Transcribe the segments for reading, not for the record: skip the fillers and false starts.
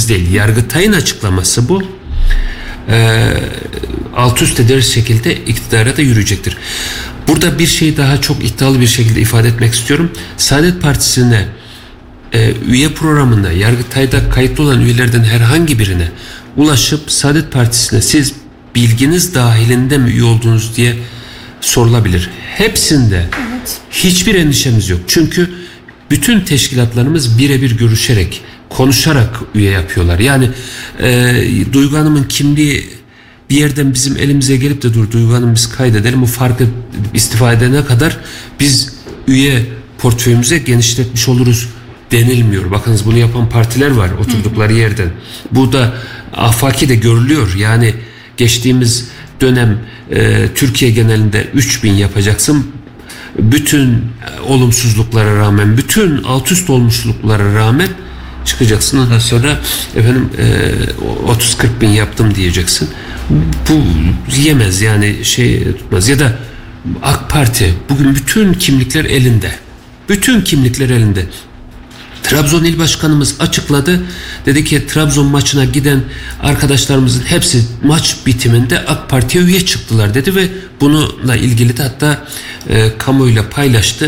açıklaması değil. Yargıtay'ın açıklaması bu. Alt üst ederiz şekilde iktidara da yürüyecektir. Burada bir şey daha çok iddialı bir şekilde ifade etmek istiyorum. Saadet Partisi'ne üye programında Yargıtay'da kayıtlı olan üyelerden herhangi birine ulaşıp Saadet Partisi'ne siz bilginiz dahilinde mi üye oldunuz diye sorulabilir. Hepsinde hiçbir endişemiz yok. Çünkü bütün teşkilatlarımız birebir görüşerek, konuşarak üye yapıyorlar. Yani Duygu Hanım'ın kimliği bir yerden bizim elimize gelip de dur Duygu Hanım biz kaydedelim, bu farkı istifa edene kadar biz üye portföyümüze genişletmiş oluruz denilmiyor. Bakınız bunu yapan partiler var oturdukları yerden. Bu da afaki de görülüyor. Yani geçtiğimiz dönem Türkiye genelinde 3000 yapacaksın. Bütün olumsuzluklara rağmen, bütün alt üst olmuşluklara rağmen çıkacaksın. Ondan sonra 30-40 bin yaptım diyeceksin. Bu yemez yani tutmaz. Ya da AK Parti bugün bütün kimlikler elinde. Bütün kimlikler elinde. Trabzon İl Başkanımız açıkladı. Dedi ki Trabzon maçına giden arkadaşlarımızın hepsi maç bitiminde AK Parti'ye üye çıktılar dedi ve bununla ilgili de hatta kamuoyuyla paylaştı.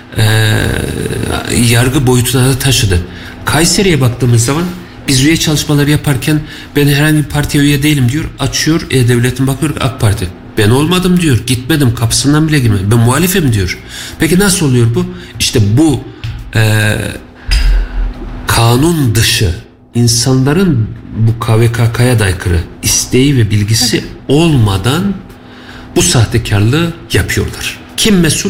Yargı boyutuna da taşıdı. Kayseri'ye baktığımız zaman biz üye çalışmaları yaparken ben herhangi bir partiye üye değilim diyor. Açıyor E-Devlet'in bakıyor AK Parti. Ben olmadım diyor. Gitmedim kapısından bile girmedim. Ben muhalifim diyor. Peki nasıl oluyor bu? İşte bu kanun dışı insanların bu KVKK'ya da aykırı isteği ve bilgisi olmadan bu sahtekarlığı yapıyorlar. Kim mesul?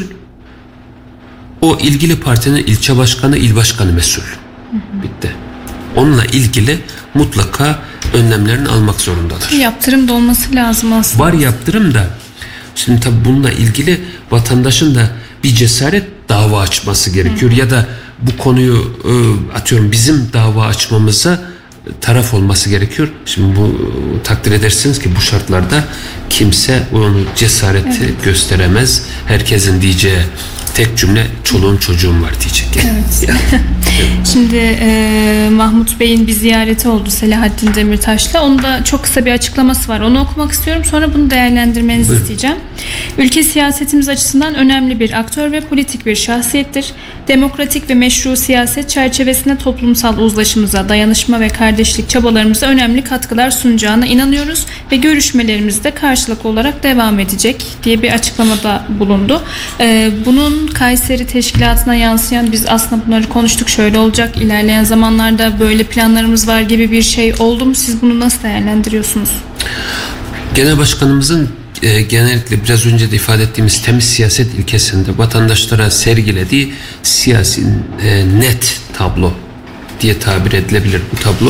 O ilgili partinin ilçe başkanı, il başkanı mesul. Bitti. Onunla ilgili mutlaka önlemlerini almak zorundalar. Yaptırım da olması lazım aslında. Var yaptırım da. Şimdi tabii bununla ilgili vatandaşın da bir cesaret dava açması gerekiyor. Ya da bu konuyu atıyorum bizim dava açmamıza taraf olması gerekiyor. Şimdi bu takdir edersiniz ki bu şartlarda kimse onu cesareti gösteremez. Herkesin diyeceği tek cümle çoluğun çocuğum var diyecek. Evet. Şimdi Mahmut Bey'in bir ziyareti oldu Selahattin Demirtaş'la. Onun da çok kısa bir açıklaması var. Onu okumak istiyorum. Sonra bunu değerlendirmenizi isteyeceğim. Ülke siyasetimiz açısından önemli bir aktör ve politik bir şahsiyettir. Demokratik ve meşru siyaset çerçevesinde toplumsal uzlaşımıza, dayanışma ve kardeşlik çabalarımıza önemli katkılar sunacağına inanıyoruz ve görüşmelerimiz de karşılıklı olarak devam edecek diye bir açıklamada bulundu. Bunun Kayseri Teşkilatı'na yansıyan, biz aslında bunları konuştuk, şöyle olacak, ilerleyen zamanlarda böyle planlarımız var gibi bir şey oldu mu? Siz bunu nasıl değerlendiriyorsunuz? Genel Başkanımızın genellikle biraz önce de ifade ettiğimiz temiz siyaset ilkesinde vatandaşlara sergilediği siyasi net tablo diye tabir edilebilir bu tablo.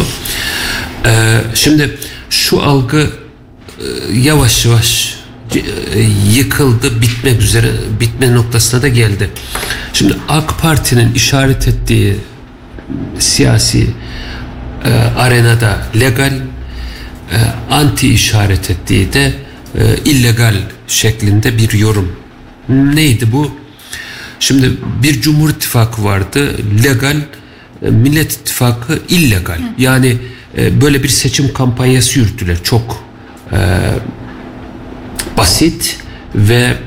Şimdi şu algı yavaş yavaş yıkıldı, bitmek üzere, bitme noktasına da geldi. Şimdi AK Parti'nin işaret ettiği siyasi arenada legal, anti işaret ettiği de illegal şeklinde bir yorum. Neydi bu? Şimdi bir Cumhur İttifakı vardı, legal, Millet İttifakı illegal. Yani böyle bir seçim kampanyası yürüttüler. Çok basit ve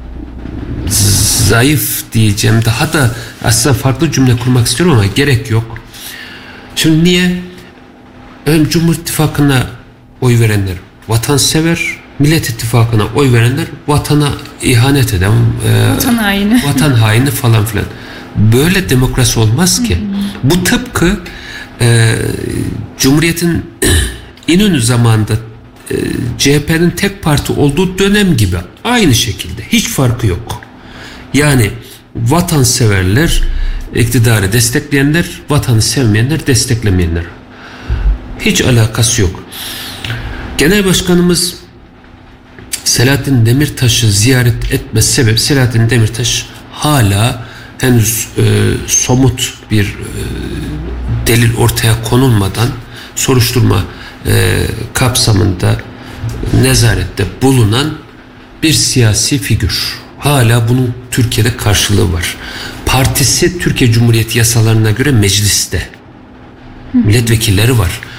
zayıf diyeceğim. Daha da aslında farklı cümle kurmak istiyorum ama gerek yok. Şimdi niye? Ön Cumhur İttifakı'na oy verenler vatansever, Millet İttifakı'na oy verenler vatana ihanet eden, vatan haini falan filan. Böyle demokrasi olmaz ki. Bu tıpkı Cumhuriyet'in İnönü zamanında CHP'nin tek parti olduğu dönem gibi aynı şekilde, hiç farkı yok. Yani vatanseverler iktidarı destekleyenler, vatanı sevmeyenler desteklemeyenler. Hiç alakası yok. Genel Başkanımız Selahattin Demirtaş'ı ziyaret etme sebebi, Selahattin Demirtaş hala henüz somut bir delil ortaya konulmadan soruşturma kapsamında nezarette bulunan bir siyasi figür. Hala bunun Türkiye'de karşılığı var. Partisi Türkiye Cumhuriyeti yasalarına göre mecliste. Milletvekilleri var.